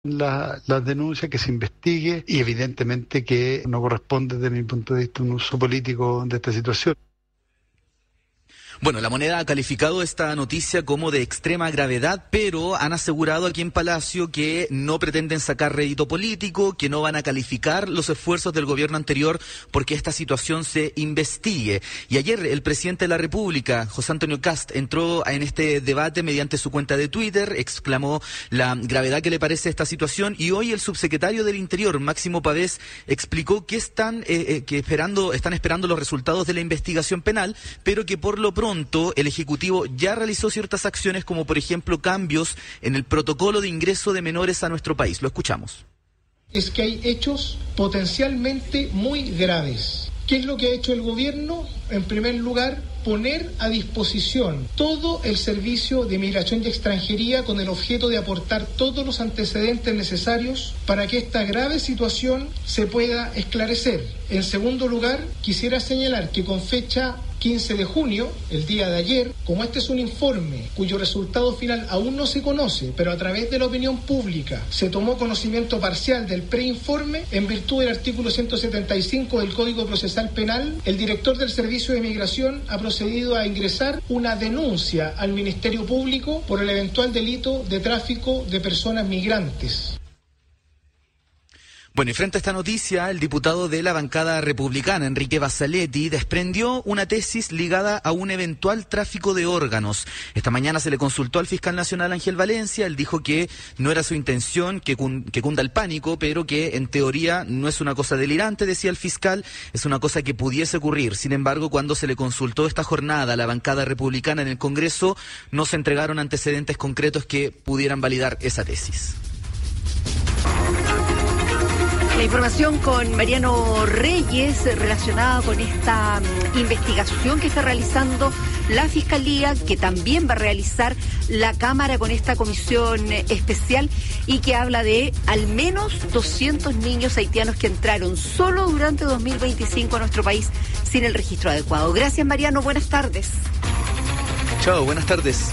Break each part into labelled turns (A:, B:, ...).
A: las denuncias, que se investigue y evidentemente que no corresponde desde mi punto de vista un uso político de esta situación.
B: Bueno, La Moneda ha calificado esta noticia como de extrema gravedad, pero han asegurado aquí en Palacio que no pretenden sacar rédito político, que no van a calificar los esfuerzos del gobierno anterior porque esta situación se investigue. Y ayer el presidente de la República, José Antonio Kast, entró en este debate mediante su cuenta de Twitter, exclamó la gravedad que le parece esta situación, y hoy el subsecretario del Interior, Máximo Pavés, explicó que están esperando los resultados de la investigación penal, pero que por lo pronto el Ejecutivo ya realizó ciertas acciones, como por ejemplo cambios en el protocolo de ingreso de menores a nuestro país. Lo escuchamos.
C: Es que hay hechos potencialmente muy graves. ¿Qué es lo que ha hecho el gobierno? En primer lugar, poner a disposición todo el servicio de migración y extranjería con el objeto de aportar todos los antecedentes necesarios para que esta grave situación se pueda esclarecer. En segundo lugar, quisiera señalar que con fecha 15 de junio, el día de ayer, como este es un informe cuyo resultado final aún no se conoce, pero a través de la opinión pública se tomó conocimiento parcial del preinforme, en virtud del artículo 175 del Código Procesal Penal, el director del Servicio de Migración ha procedido a ingresar una denuncia al Ministerio Público por el eventual delito de tráfico de personas migrantes.
B: Bueno, y frente a esta noticia, el diputado de la bancada republicana, Enrique Basaletti, desprendió una tesis ligada a un eventual tráfico de órganos. Esta mañana se le consultó al fiscal nacional Ángel Valencia. Él dijo que no era su intención que cunda el pánico, pero que en teoría no es una cosa delirante, decía el fiscal, es una cosa que pudiese ocurrir. Sin embargo, cuando se le consultó esta jornada a la bancada republicana en el Congreso, no se entregaron antecedentes concretos que pudieran validar esa tesis.
D: La información con Mariano Reyes relacionada con esta investigación que está realizando la Fiscalía, que también va a realizar la Cámara con esta comisión especial, y que habla de al menos 200 niños haitianos que entraron solo durante 2025 a nuestro país sin el registro adecuado. Gracias, Mariano, buenas tardes.
B: Chao, buenas tardes.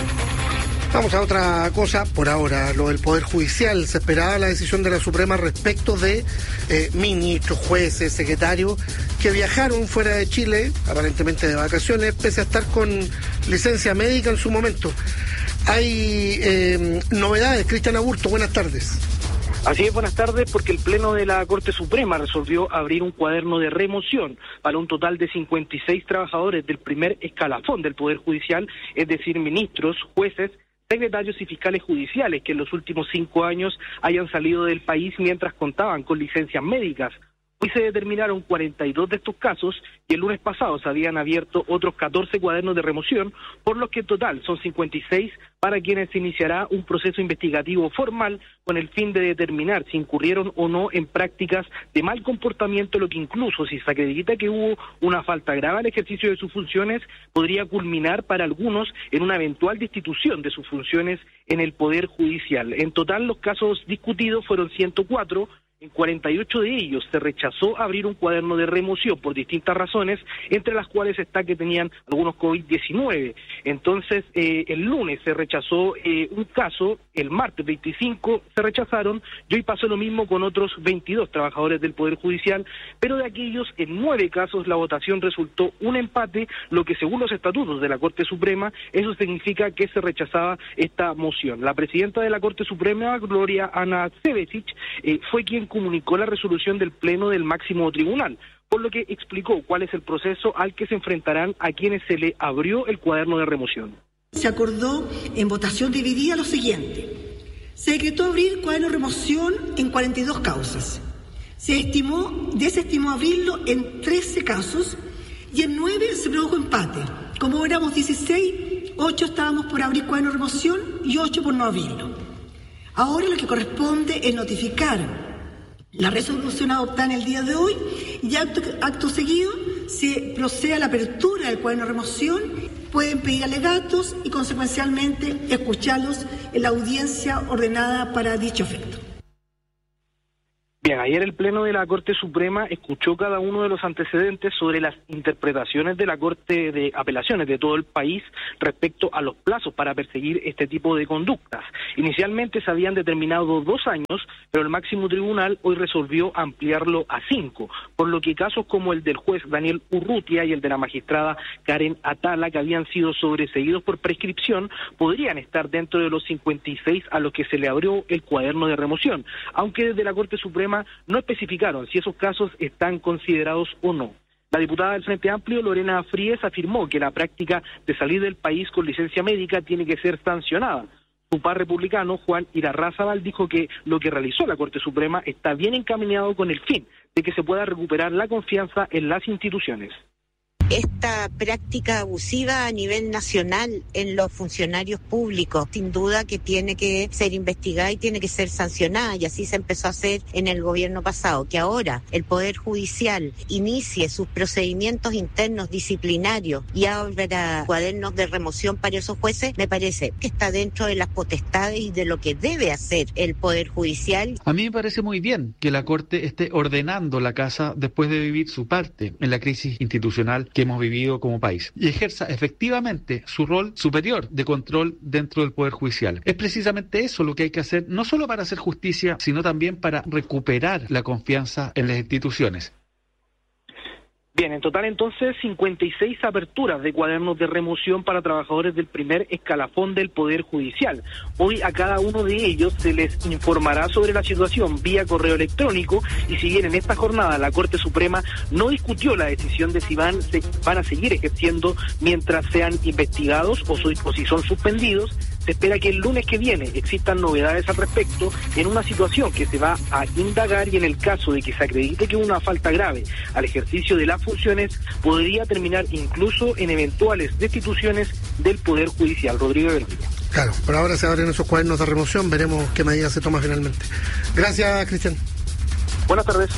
E: Vamos a otra cosa por ahora, lo del Poder Judicial. Se esperaba la decisión de la Suprema respecto de ministros, jueces, secretarios que viajaron fuera de Chile, aparentemente de vacaciones, pese a estar con licencia médica en su momento. Hay novedades. Cristian Aburto, buenas tardes.
F: Así es, buenas tardes, porque el Pleno de la Corte Suprema resolvió abrir un cuaderno de remoción para un total de 56 trabajadores del primer escalafón del Poder Judicial, es decir, ministros, jueces, secretarios y fiscales judiciales que en los últimos 5 años hayan salido del país mientras contaban con licencias médicas. Hoy se determinaron 42 de estos casos y el lunes pasado se habían abierto otros 14 cuadernos de remoción, por lo que en total son 56 para quienes se iniciará un proceso investigativo formal con el fin de determinar si incurrieron o no en prácticas de mal comportamiento, lo que incluso, si se acredita que hubo una falta grave al ejercicio de sus funciones, podría culminar para algunos en una eventual destitución de sus funciones en el Poder Judicial. En total, los casos discutidos fueron 104. En 48 de ellos se rechazó abrir un cuaderno de remoción por distintas razones, entre las cuales está que tenían algunos COVID-19. Entonces, el lunes se rechazó un caso, el martes 25 se rechazaron, y hoy pasó lo mismo con otros 22 trabajadores del Poder Judicial, pero de aquellos, en 9 casos la votación resultó un empate, lo que según los estatutos de la Corte Suprema, eso significa que se rechazaba esta moción. La presidenta de la Corte Suprema, Gloria Ana Cevesic, fue quien comunicó la resolución del Pleno del máximo tribunal, por lo que explicó cuál es el proceso al que se enfrentarán a quienes se le abrió el cuaderno de remoción.
G: Se acordó en votación dividida lo siguiente: se decretó abrir cuaderno de remoción en 42 causas, se desestimó abrirlo en 13 casos y en 9 se produjo empate. Como éramos 16, 8 estábamos por abrir cuaderno de remoción y 8 por no abrirlo. Ahora lo que corresponde es notificar la resolución adoptada en el día de hoy, y acto seguido se procede a la apertura del cuaderno de remoción. Pueden pedir alegatos y consecuencialmente escucharlos en la audiencia ordenada para dicho efecto.
F: Bien, ayer el Pleno de la Corte Suprema escuchó cada uno de los antecedentes sobre las interpretaciones de la Corte de Apelaciones de todo el país respecto a los plazos para perseguir este tipo de conductas. Inicialmente se habían determinado 2 años, pero el máximo tribunal hoy resolvió ampliarlo a 5, por lo que casos como el del juez Daniel Urrutia y el de la magistrada Karen Atala, que habían sido sobreseídos por prescripción, podrían estar dentro de los 56 a los que se le abrió el cuaderno de remoción, aunque desde la Corte Suprema no especificaron si esos casos están considerados o no. La diputada del Frente Amplio, Lorena Fríes, afirmó que la práctica de salir del país con licencia médica tiene que ser sancionada. Su par republicano, Juan Irarrázaval, dijo que lo que realizó la Corte Suprema está bien encaminado con el fin de que se pueda recuperar la confianza en las instituciones.
H: Esta práctica abusiva a nivel nacional en los funcionarios públicos, sin duda que tiene que ser investigada y tiene que ser sancionada, y así se empezó a hacer en el gobierno pasado. Que ahora el Poder Judicial inicie sus procedimientos internos disciplinarios y abra cuadernos de remoción para esos jueces, me parece que está dentro de las potestades y de lo que debe hacer el Poder Judicial.
I: A mí me parece muy bien que la Corte esté ordenando la casa después de vivir su parte en la crisis institucional que hemos vivido como país, y ejerza efectivamente su rol superior de control dentro del Poder Judicial. Es precisamente eso lo que hay que hacer, no solo para hacer justicia, sino también para recuperar la confianza en las instituciones.
F: Bien, en total entonces 56 aperturas de cuadernos de remoción para trabajadores del primer escalafón del Poder Judicial. Hoy a cada uno de ellos se les informará sobre la situación vía correo electrónico, y si bien en esta jornada la Corte Suprema no discutió la decisión de si van a seguir ejerciendo mientras sean investigados o si son suspendidos, se espera que el lunes que viene existan novedades al respecto en una situación que se va a indagar, y en el caso de que se acredite que una falta grave al ejercicio de las funciones podría terminar incluso en eventuales destituciones del Poder Judicial. Rodrigo Verdilla.
E: Claro, por ahora se abren esos cuadernos de remoción, veremos qué medidas se toman finalmente. Gracias, Cristian.
F: Buenas tardes.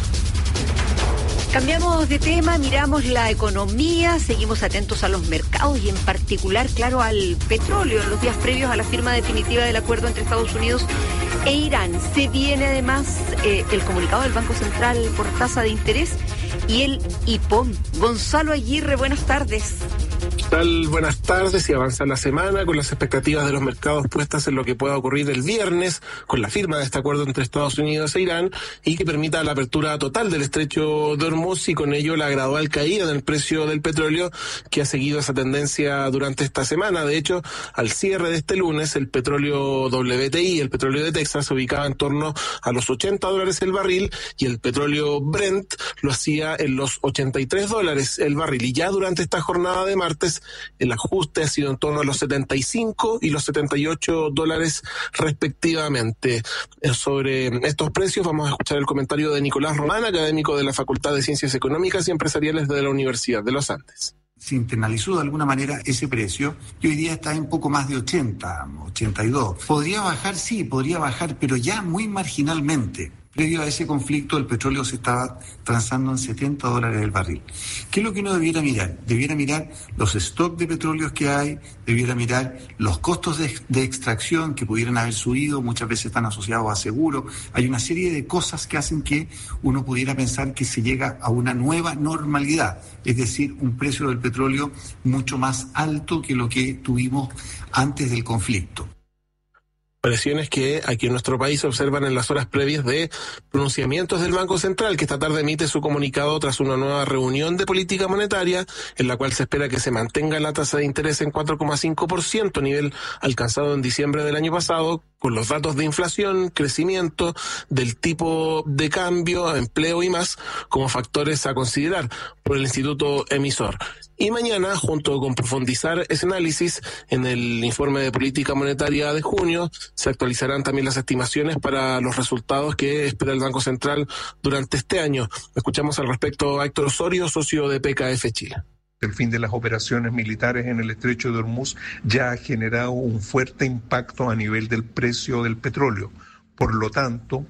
D: Cambiamos de tema, miramos la economía, seguimos atentos a los mercados y en particular, claro, al petróleo. En los días previos a la firma definitiva del acuerdo entre Estados Unidos e Irán, se viene además el comunicado del Banco Central por tasa de interés y el IPOM. Gonzalo Aguirre, buenas tardes.
J: ¿Qué tal? Buenas tardes, y avanza la semana con las expectativas de los mercados puestas en lo que pueda ocurrir el viernes con la firma de este acuerdo entre Estados Unidos e Irán, y que permita la apertura total del estrecho de Hormuz y con ello la gradual caída del precio del petróleo, que ha seguido esa tendencia durante esta semana. De hecho, al cierre de este lunes, el petróleo WTI, el petróleo de Texas, se ubicaba en torno a los $80 el barril, y el petróleo Brent lo hacía en los $83 el barril. Y ya durante esta jornada de martes, el ajuste ha sido en torno a los 75 y los $78 respectivamente. Sobre estos precios vamos a escuchar el comentario de Nicolás Román, académico de la Facultad de Ciencias Económicas y Empresariales de la Universidad de los Andes.
K: Se internalizó de alguna manera ese precio y hoy día está en poco más de 80, 82. ¿Podría bajar? Sí, podría bajar, pero ya muy marginalmente. Previo a ese conflicto, el petróleo se estaba transando en $70 el barril. ¿Qué es lo que uno debiera mirar? Debiera mirar los stocks de petróleos que hay, debiera mirar los costos de extracción que pudieran haber subido, muchas veces están asociados a seguro. Hay una serie de cosas que hacen que uno pudiera pensar que se llega a una nueva normalidad, es decir, un precio del petróleo mucho más alto que lo que tuvimos antes del conflicto.
J: Presiones que aquí en nuestro país se observan en las horas previas de pronunciamientos del Banco Central, que esta tarde emite su comunicado tras una nueva reunión de política monetaria, en la cual se espera que se mantenga la tasa de interés en 4,5%, nivel alcanzado en diciembre del año pasado, con los datos de inflación, crecimiento del tipo de cambio, empleo y más como factores a considerar por el instituto emisor. Y mañana, junto con profundizar ese análisis en el informe de política monetaria de junio, se actualizarán también las estimaciones para los resultados que espera el Banco Central durante este año. Escuchamos al respecto a Héctor Osorio, socio de PKF Chile.
L: El fin de las operaciones militares en el estrecho de Hormuz ya ha generado un fuerte impacto a nivel del precio del petróleo. Por lo tanto,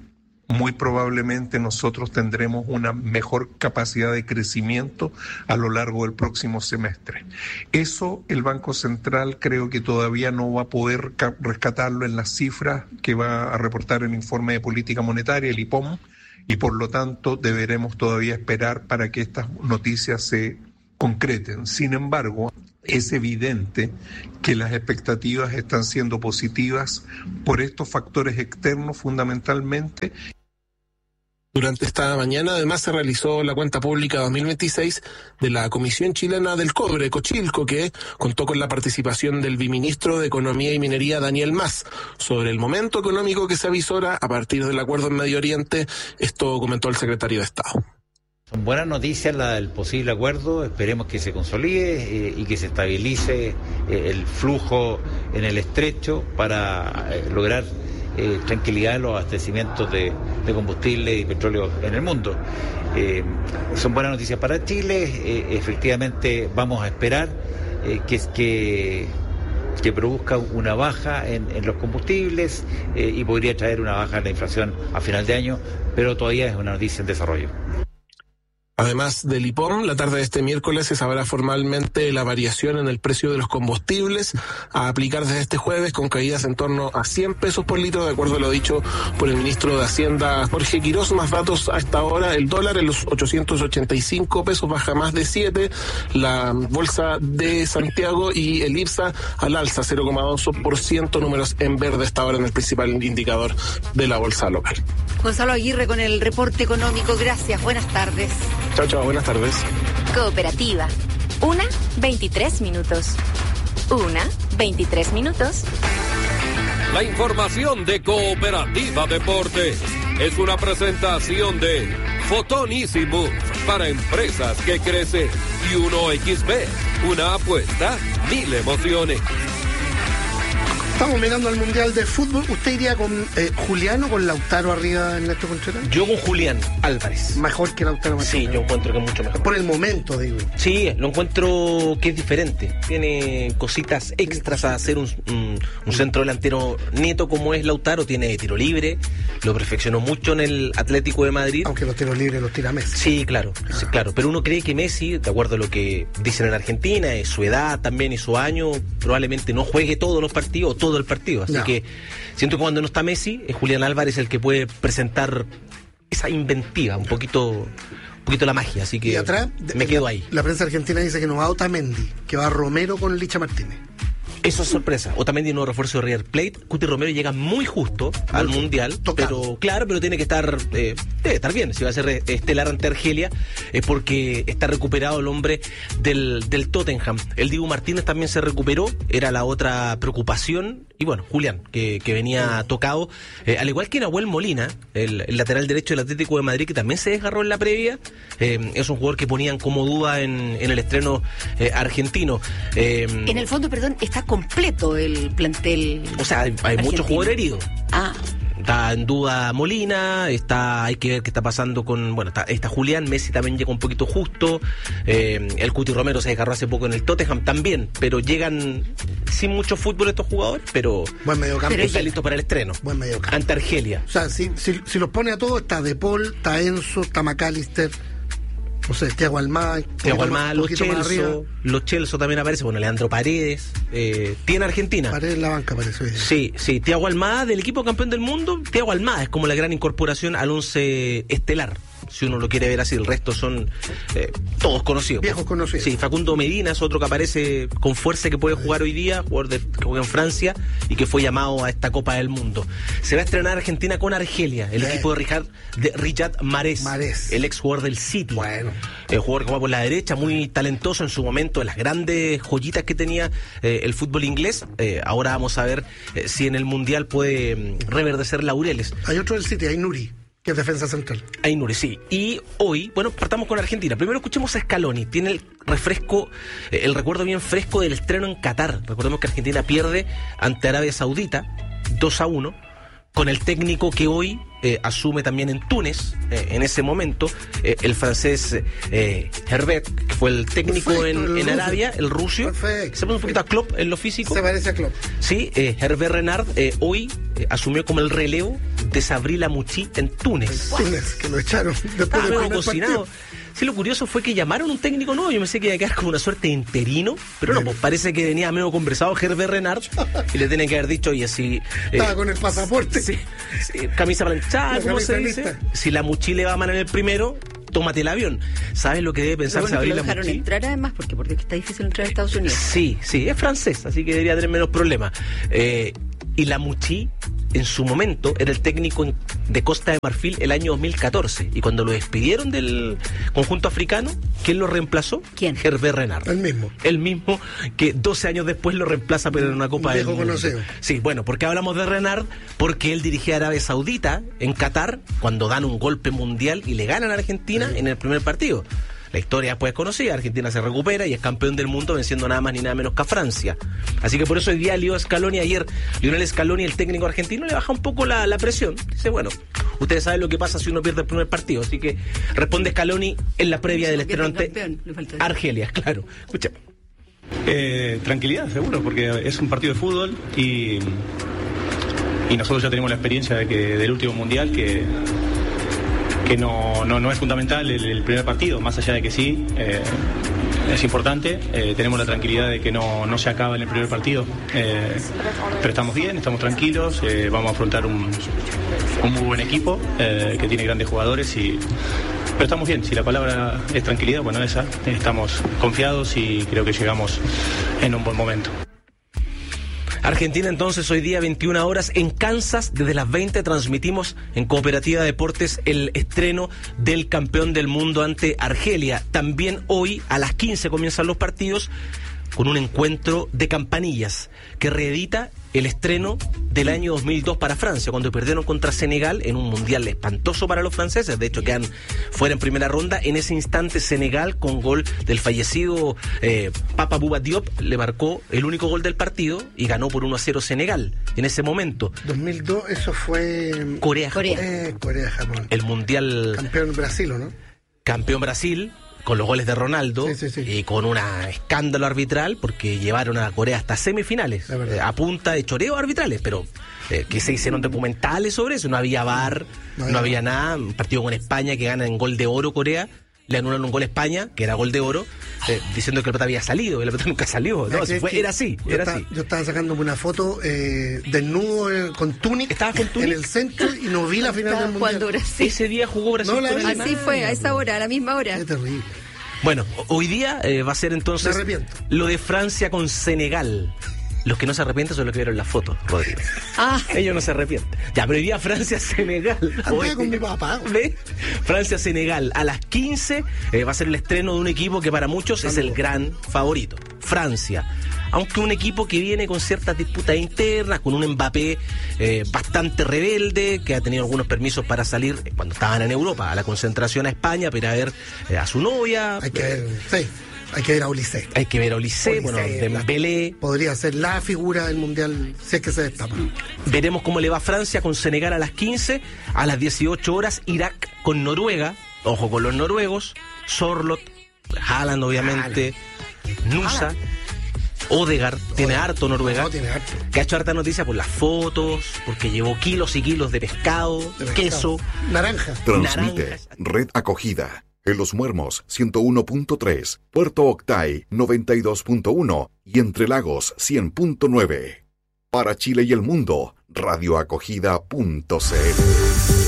L: muy probablemente nosotros tendremos una mejor capacidad de crecimiento a lo largo del próximo semestre. Eso el Banco Central creo que todavía no va a poder rescatarlo en las cifras que va a reportar el informe de política monetaria, el IPOM, y por lo tanto deberemos todavía esperar para que estas noticias se concreten. Sin embargo, es evidente que las expectativas están siendo positivas por estos factores externos fundamentalmente.
J: Durante esta mañana, además, se realizó la cuenta pública 2026 de la Comisión Chilena del Cobre, Cochilco, que contó con la participación del viceministro de Economía y Minería, Daniel Mas. Sobre el momento económico que se avisora a partir del acuerdo en Medio Oriente, esto comentó el secretario de Estado.
M: Son buenas noticias la del posible acuerdo, esperemos que se consolide y que se estabilice el flujo en el estrecho para lograr tranquilidad en los abastecimientos de combustible y petróleo en el mundo. Son buenas noticias para Chile, efectivamente vamos a esperar que produzca una baja en los combustibles y podría traer una baja en la inflación a final de año, pero todavía es una noticia en desarrollo.
J: Además del IPOM, la tarde de este miércoles se sabrá formalmente la variación en el precio de los combustibles a aplicar desde este jueves, con caídas en torno a 100 pesos por litro, de acuerdo a lo dicho por el ministro de Hacienda, Jorge Quirós. Más datos a esta hora: el dólar en los 885 pesos, baja más de 7, la bolsa de Santiago y el IPSA al alza 0,2%, números en verde hasta ahora en el principal indicador de la bolsa local.
D: Gonzalo Aguirre con el reporte económico, gracias, buenas tardes.
J: Chao, chao, buenas tardes.
N: Cooperativa. 1:23 minutos. 1:23
O: La información de Cooperativa Deportes es una presentación de Fotonísimo para empresas que crecen y 1xB, una apuesta, 1000 emociones.
E: Estamos mirando al Mundial de Fútbol. ¿Usted iría con Julián o con Lautaro arriba en Ernesto Contreras?
P: Yo con Julián Álvarez.
E: ¿Mejor que Lautaro Martínez?
P: Sí, yo encuentro que es mucho mejor.
E: Por el momento, digo.
P: Sí, lo encuentro que es diferente. Tiene cositas extras a hacer un centro delantero neto como es Lautaro. Tiene tiro libre, lo perfeccionó mucho en el Atlético de Madrid.
E: Aunque los tiros libres los tira Messi.
P: Sí, claro, sí, claro. Pero uno cree que Messi, de acuerdo a lo que dicen en Argentina, su edad también y su año, probablemente no juegue todos los partidos o todo el partido. Así que siento que cuando no está Messi, es Julián Álvarez el que puede presentar esa inventiva, un poquito la magia. Así que
E: atrás,
P: me quedo ahí.
E: La prensa argentina dice que no va Otamendi, que va Romero con Licha Martínez.
P: Eso es sorpresa. Otamendi, nuevo refuerzo de River Plate. Cuti Romero llega muy justo al Mundial, pero tiene que estar debe estar bien. Si va a ser estelar ante Argelia es porque está recuperado el hombre del Tottenham. El Dibu Martínez también se recuperó, era la otra preocupación. Y bueno, Julián, que venía tocado, al igual que Nahuel Molina, el lateral derecho del Atlético de Madrid, que también se desgarró en la previa. Es un jugador que ponían como duda en el estreno argentino.
D: En el fondo, perdón, está completo el plantel.
P: O sea, hay muchos jugadores heridos. Está en duda Molina, hay que ver qué está pasando con, está Julián, Messi también llega un poquito justo, el Cuti Romero se desgarró hace poco en el Tottenham también, pero llegan sin mucho fútbol estos jugadores, pero
E: buen mediocampo,
P: está listo para el estreno.
E: Buen mediocampo.
P: Ante Argelia.
E: O sea, si los pone a todos, está De Paul, está Enzo, está McAllister. O sea, Thiago Almada,
P: Los Chelsea también aparece, Leandro Paredes, tiene Argentina.
E: Paredes en la banca, parece.
P: Sí, Thiago Almada del equipo campeón del mundo. Thiago Almada es como la gran incorporación al 11 estelar, si uno lo quiere ver así. El resto son todos conocidos.
E: Viejos conocidos.
P: Sí, Facundo Medina es otro que aparece con fuerza, que puede jugar hoy día, jugador que juega en Francia y que fue llamado a esta Copa del Mundo. Se va a estrenar Argentina con Argelia, el equipo de Riyad Mahrez, el ex jugador del City.
E: Bueno.
P: El jugador que juega por la derecha, muy talentoso en su momento, de las grandes joyitas que tenía el fútbol inglés. Ahora vamos a ver si en el Mundial puede reverdecer laureles.
E: Hay otro del City, Aynuri, que es defensa central.
P: Aynuri, sí. Y hoy, partamos con Argentina. Primero escuchemos a Scaloni. Tiene el recuerdo bien fresco del estreno en Qatar. Recordemos que Argentina pierde ante Arabia Saudita 2-1. con el técnico que hoy asume también en Túnez, en ese momento, el francés Herbert, que fue el técnico en Arabia, el ruso. Perfecto. Se pone un poquito a Klopp en lo físico.
E: Se parece a Klopp.
P: Sí, Hervé Renard hoy asumió como el relevo de Sabri Lamouchi en Túnez.
E: Túnez, que lo echaron después del primer partido.
P: Sí, lo curioso fue que llamaron a un técnico nuevo. Yo pensé que iba a quedar como una suerte de interino, pero no, pues parece que venía medio conversado Hervé Renard y le tienen que haber dicho, oye, si...
E: Estaba con el pasaporte.
P: Sí, camisa planchada, ¿cómo se dice? Lista. Si la mochila va a mandar en el primero, tómate el avión. ¿Sabes lo que debe pensar Sabri Lamouchi?
D: Lo dejaron entrar además, porque está difícil entrar a Estados Unidos.
P: Sí, es francés, así que debería tener menos problemas. Y Lamouchi, en su momento, era el técnico de Costa de Marfil el año 2014. Y cuando lo despidieron del conjunto africano, ¿quién lo reemplazó?
D: ¿Quién?
P: Hervé Renard.
E: El
P: mismo que 12 años después lo reemplaza, pero en una Copa del Mundo.
E: Conocido.
P: Sí, bueno, ¿por qué hablamos de Renard? Porque él dirigía a Arabia Saudita en Qatar cuando dan un golpe mundial y le ganan a Argentina en el primer partido. La historia después es conocida, Argentina se recupera y es campeón del mundo venciendo nada más ni nada menos que a Francia. Así que por eso hoy día Lionel Scaloni, el técnico argentino, le baja un poco la presión. Dice, bueno, ustedes saben lo que pasa si uno pierde el primer partido. Así que responde Scaloni en la previa del estreno ante Argelia, claro. Escucha.
Q: Tranquilidad, seguro, porque es un partido de fútbol y nosotros ya tenemos la experiencia del último mundial que no es fundamental el primer partido, más allá de que sí, es importante. Tenemos la tranquilidad de que no se acaba en el primer partido, pero estamos bien, estamos tranquilos, vamos a afrontar un muy buen equipo que tiene grandes jugadores, pero estamos bien. Si la palabra es tranquilidad, bueno, estamos confiados y creo que llegamos en un buen momento.
P: Argentina entonces hoy día 21 horas en Kansas, desde las 20 transmitimos en Cooperativa Deportes el estreno del campeón del mundo ante Argelia. También hoy a las 15 comienzan los partidos con un encuentro de campanillas que reedita el estreno del año 2002 para Francia, cuando perdieron contra Senegal en un mundial espantoso para los franceses. De hecho, quedan fuera en primera ronda. En ese instante, Senegal, con gol del fallecido Papa Bouba Diop, le marcó el único gol del partido y ganó por 1-0 Senegal. En ese momento.
E: 2002, eso fue...
P: Corea-Japón. El mundial...
E: Campeón Brasil, ¿no?
P: Campeón Brasil, con los goles de Ronaldo, y con un escándalo arbitral, porque llevaron a Corea hasta semifinales, a punta de choreos arbitrales, pero que se hicieron documentales sobre eso. No había VAR, no había nada. Un partido con España que gana en gol de oro Corea, le anulan un gol a España, que era gol de oro, diciendo que el pelota había salido, y la pelota nunca salió. No, era así.
E: Yo estaba sacándome una foto desnudo con túnica en el centro y no vi la final del mundial.
P: Ese día jugó Brasil con Alemania.
D: Así fue, a esa hora, a la misma hora.
E: Qué terrible.
P: Bueno, hoy día va a ser entonces lo de Francia con Senegal. Los que no se arrepienten son los que vieron la foto, Rodrigo. Ellos no se arrepienten. Ya, pero hoy día Francia-Senegal.
E: Con mi papá.
P: Francia-Senegal a las 15 va a ser el estreno de un equipo que para muchos es el gran favorito. Francia. Aunque un equipo que viene con ciertas disputas internas, con un Mbappé bastante rebelde, que ha tenido algunos permisos para salir cuando estaban en Europa, a la concentración a España, para ver a su novia.
E: Hay que ver a Olise.
P: Bueno, Dembélé.
E: Podría ser la figura del Mundial si es que se destapa.
P: Veremos cómo le va a Francia con Senegal a las 15. A las 18 horas, Irak con Noruega. Ojo con los noruegos. Sorloth, Haaland, obviamente. Nusa. Odegaard, tiene harto Noruega. Que ha hecho harta noticia por las fotos, porque llevó kilos y kilos de pescado, queso.
E: Naranja.
R: Transmite Red Acogida. En Los Muermos 101.3, Puerto Octay 92.1 y Entre Lagos 100.9. Para Chile y el mundo, radioacogida.cl.